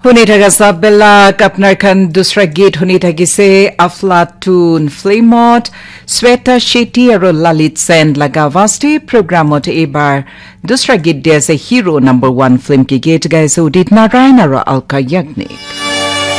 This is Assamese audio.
শুনি থাকা সাববেলাক আপনার খান দুসরা গীত শুনি থাকিছে আফলাটুন ফিল্মত শ্বেতা শেট্টি আৰু লালিত সেন লগা আৱাজটি প্ৰগ্ৰামত এইবাৰ দুসৰা গীত দিয়া আছে হিৰো নাম্বাৰ 1 ফিল্ম কি গীত গাইছে উদিত নাৰায়ণ আৰু আলকা য়াগনিক